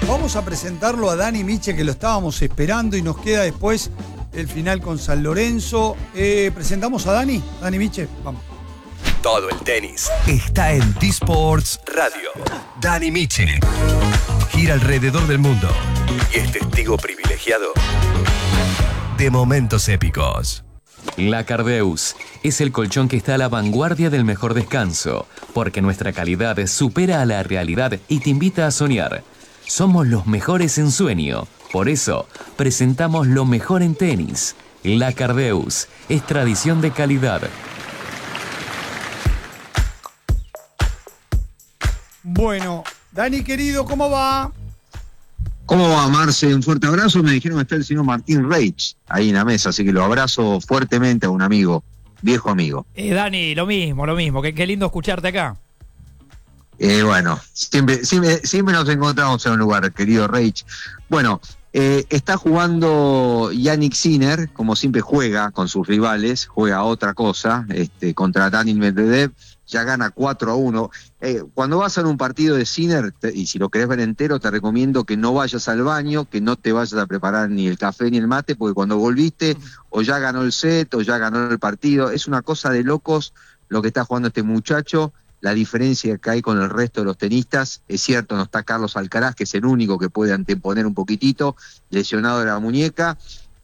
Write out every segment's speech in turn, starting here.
Vamos a presentarlo a Dani Miche, que lo estábamos esperando y nos queda después el final con San Lorenzo. ¿Presentamos a Dani? Dani Miche, vamos. Todo el tenis está en T-Sports Radio. Dani Miche gira alrededor del mundo y es testigo privilegiado de momentos épicos. La Cardeus es el colchón que está a la vanguardia del mejor descanso, porque nuestra calidad supera a la realidad y te invita a soñar. Somos los mejores en sueño, por eso presentamos lo mejor en tenis. La Cardeus es tradición de calidad. Bueno, Dani querido, ¿cómo va? ¿Cómo va, Marce? Un fuerte abrazo. Me dijeron que está el señor Martín Reich ahí en la mesa, así que lo abrazo fuertemente a un amigo, viejo amigo. Dani, lo mismo. Qué lindo escucharte acá. Bueno, siempre nos encontramos en un lugar, querido Reich. Bueno, está jugando Jannik Sinner, como siempre juega con sus rivales, juega otra cosa, contra Daniil Medvedev. Ya gana 4-1. Cuando vas a un partido de Sinner, y si lo querés ver entero, te recomiendo que no vayas al baño, que no te vayas a preparar ni el café ni el mate, porque cuando volviste, o ya ganó el set, o ya ganó el partido. Es una cosa de locos lo que está jugando este muchacho. La diferencia que hay con el resto de los tenistas, es cierto, no está Carlos Alcaraz, que es el único que puede anteponer un poquitito, lesionado de la muñeca.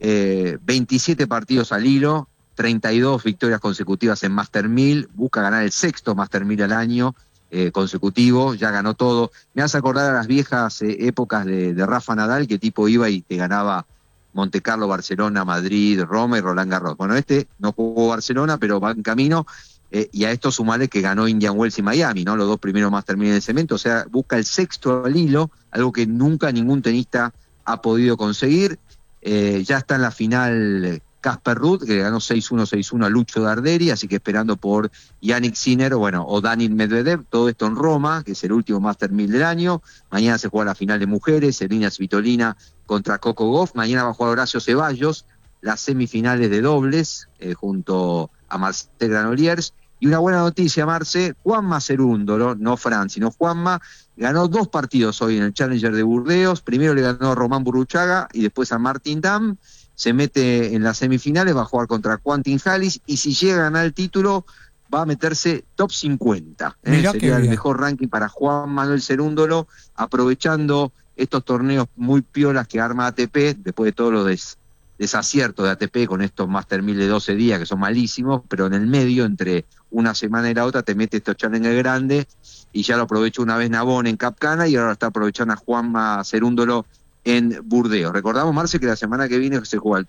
27 partidos al hilo, 32 victorias consecutivas en Master 1000, busca ganar el sexto Master 1000 al año consecutivo, ya ganó todo. Me hace acordar a las viejas épocas de Rafa Nadal, que tipo iba y te ganaba Monte Carlo, Barcelona, Madrid, Roma y Roland Garros. Bueno, no jugó Barcelona, pero va en camino, y a esto sumarle que ganó Indian Wells y Miami, ¿no? Los dos primeros Master 1000 de cemento, o sea, busca el sexto al hilo, algo que nunca ningún tenista ha podido conseguir. Ya está en la final Casper Ruud, que ganó 6-1, 6-1 a Lucho Darderi, así que esperando por Jannik Sinner, o Daniil Medvedev, todo esto en Roma, que es el último Master 1000 del año. Mañana se juega la final de mujeres, Elina Svitolina contra Coco Gauff. Mañana va a jugar Horacio Ceballos, las semifinales de dobles, junto a Marcel Granollers. Y una buena noticia, Marce, Juanma Cerúndolo, no Fran, sino Juanma, ganó 2 partidos hoy en el Challenger de Burdeos. Primero le ganó a Román Burruchaga y después a Martin Damm. Se mete en las semifinales, va a jugar contra Quentin Halys, y si llega a ganar el título, va a meterse top 50. Sería el mejor ranking para Juan Manuel Cerúndolo, aprovechando estos torneos muy piolas que arma ATP, después de todos los desaciertos de ATP con estos Master 1000 de 12 días, que son malísimos, pero en el medio, entre una semana y la otra, te mete estos challenges grandes, y ya lo aprovechó una vez Navone en Capcana, y ahora está aprovechando a Juanma Cerúndolo en Burdeos. Recordamos, Marce, que la semana que viene se juega el